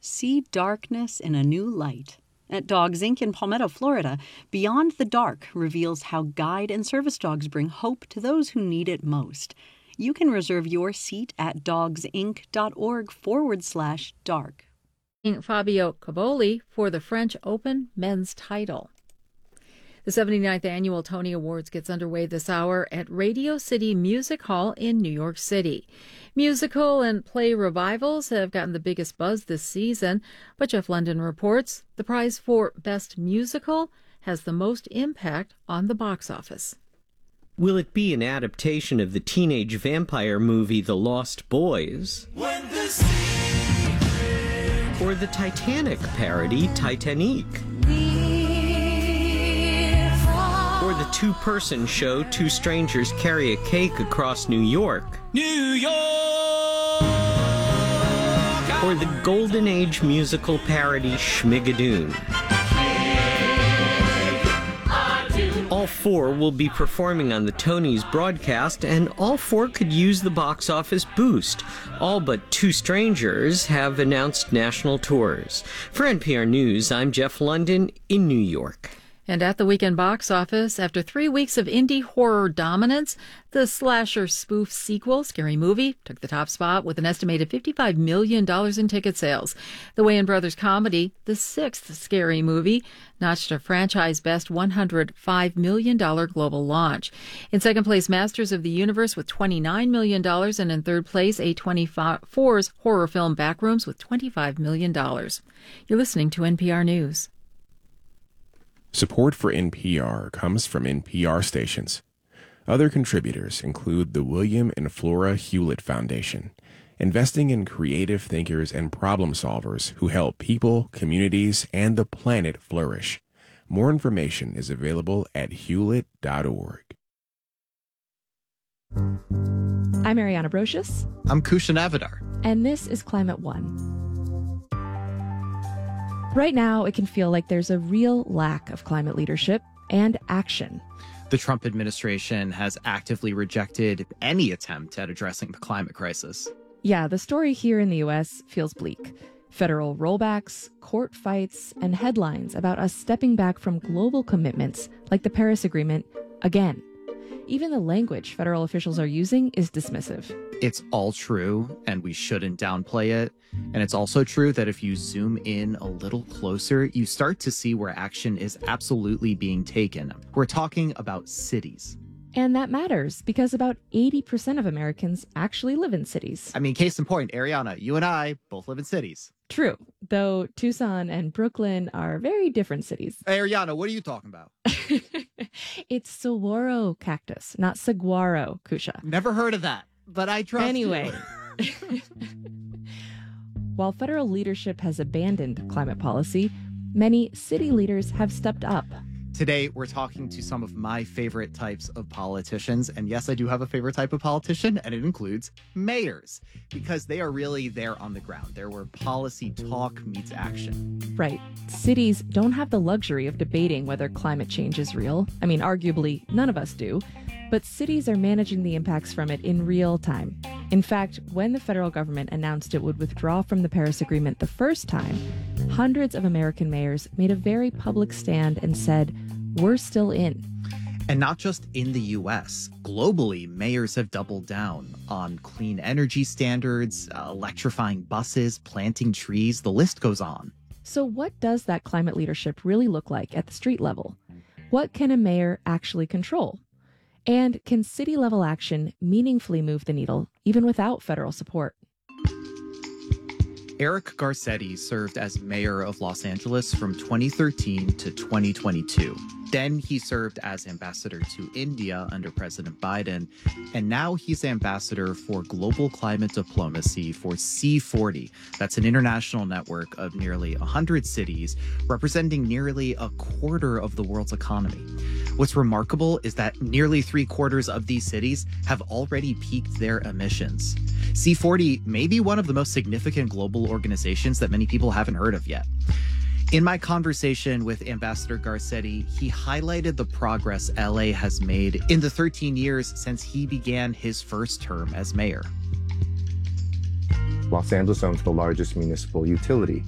See darkness in a new light. At Dogs Inc. in Palmetto, Florida, Beyond the Dark reveals how guide and service dogs bring hope to those who need it most. You can reserve your seat at dogsinc.org/dark. Fabio Cavoli for the French Open men's title. The 79th Annual Tony Awards gets underway this hour at Radio City Music Hall in New York City. Musical and play revivals have gotten the biggest buzz this season, but Jeff London reports the prize for Best Musical has the most impact on the box office. Will it be an adaptation of the teenage vampire movie The Lost Boys? Or the Titanic parody Titanic? Or the two-person show Two Strangers Carry a Cake Across New York? New York! Or the Golden Age musical parody Schmigadoon? All four will be performing on the Tonys broadcast, and all four could use the box office boost. All but Two Strangers have announced national tours. For NPR News, I'm Jeff London in New York. And at the weekend box office, after 3 weeks of indie horror dominance, the slasher spoof sequel, Scary Movie, took the top spot with an estimated $55 million in ticket sales. The Wayans Brothers comedy, The Sixth Scary Movie, notched a franchise-best $105 million global launch. In second place, Masters of the Universe with $29 million, and in third place, A24's horror film Backrooms with $25 million. You're listening to NPR News. Support for NPR comes from NPR stations. Other contributors include the William and Flora Hewlett Foundation, investing in creative thinkers and problem solvers who help people, communities, and the planet flourish. More information is available at hewlett.org. I'm Ariana Brocious. I'm Kushan Avidar. And this is Climate One. Right now, it can feel like there's a real lack of climate leadership and action. The Trump administration has actively rejected any attempt at addressing the climate crisis. Yeah, the story here in the U.S. feels bleak. Federal rollbacks, court fights, and headlines about us stepping back from global commitments like the Paris Agreement again. Even the language federal officials are using is dismissive. It's all true, and we shouldn't downplay it. And it's also true that if you zoom in a little closer, you start to see where action is absolutely being taken. We're talking about cities. And that matters because about 80% of Americans actually live in cities. I mean, case in point, Ariana, you and I both live in cities. True, though Tucson and Brooklyn are very different cities. Ariana, what are you talking about? It's saguaro cactus, not saguaro, Kusha. Never heard of that, but I trust Anyway. you. While federal leadership has abandoned climate policy, many city leaders have stepped up. Today, we're talking to some of my favorite types of politicians. And yes, I do have a favorite type of politician, and it includes mayors, because they are really there on the ground. They're where policy talk meets action. Right. Cities don't have the luxury of debating whether climate change is real. I mean, arguably, none of us do. But cities are managing the impacts from it in real time. In fact, when the federal government announced it would withdraw from the Paris Agreement the first time, hundreds of American mayors made a very public stand and said, "We're still in." And not just in the U.S. Globally, mayors have doubled down on clean energy standards, electrifying buses, planting trees. The list goes on. So what does that climate leadership really look like at the street level? What can a mayor actually control? And can city-level action meaningfully move the needle, even without federal support? Eric Garcetti served as mayor of Los Angeles from 2013 to 2022. Then he served as ambassador to India under President Biden. And now he's ambassador for global climate diplomacy for C40. That's an international network of nearly 100 cities representing nearly a quarter of the world's economy. What's remarkable is that nearly 3/4 of these cities have already peaked their emissions. C40 may be one of the most significant global organizations that many people haven't heard of yet. In my conversation with Ambassador Garcetti, he highlighted the progress LA has made in the 13 years since he began his first term as mayor. Los Angeles owns the largest municipal utility